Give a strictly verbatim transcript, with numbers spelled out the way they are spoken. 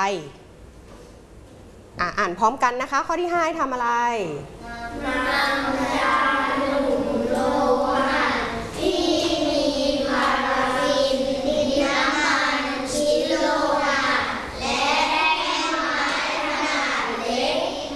อ่ะอ่านพร้อมกันนะคะข้อที่ห้าให้ทำอะไรทำความ